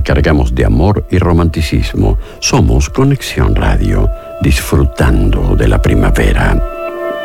cargamos de amor y romanticismo. Somos Conexión Radio, disfrutando de la primavera.